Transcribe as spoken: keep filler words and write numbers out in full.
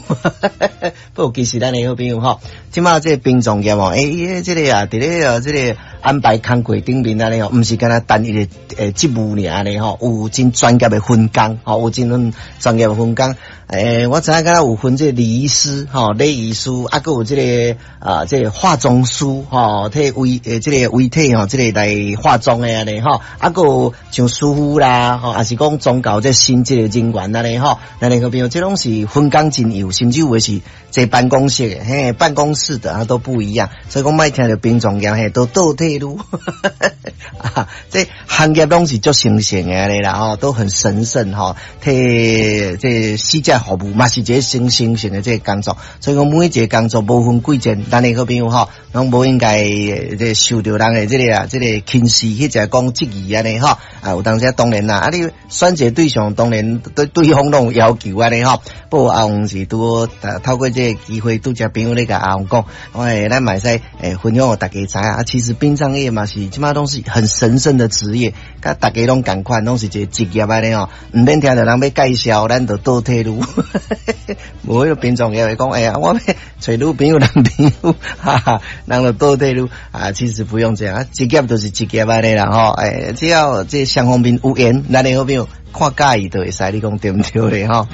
不过其实咱的好朋友吼，即马这殡葬业哦，诶、欸，这个啊，伫咧啊，这个安排工课顶面安尼哦，毋是干那单一的诶职务尔安尼吼，有真专业的分工，吼，有真种专业的分工。诶、欸，我知影敢若有分这礼仪师、吼礼仪师，啊，佮有这个啊，这个化妆师，吼，替为诶这个为替吼，这个来化妆的安尼吼，啊，佮有像师傅啦，吼，也是讲宗教这新这个人员安尼吼，咱的好朋友，这拢是分工真有，甚至有的是坐办公室的，嘿，办公室的啊都不一样，所以讲莫听着殡葬业嘿都倒退路，啊，这行业拢是足神圣的咧啦，吼，都很神圣吼，替这死者服务嘛是一个神圣性的这个工作，所以讲每一个工作无分贵贱，咱的好朋友吼，拢无应该这受到人的这个啊这个轻视，或者讲质疑安尼吼，啊有当时当然啦，啊你选择对象当然对对方拢有要求安尼吼，不过阿红是拄透过这个机会，拄只朋友咧甲阿红讲，喂，咱嘛使诶分享互大家知啊，其实殡葬业嘛是即马拢是很神圣的职业，甲大家拢共款，拢是一个职业安尼吼，毋免听着人要介绍，咱就倒退路。无迄个殡葬业会讲，哎呀，我要找女朋友男朋友，哈哈，人就倒退路啊，其实不用这样，职业就是职业安尼啦吼，诶，只要这双方面有缘，咱的好朋友看介意就会使，你讲对毋对咧吼？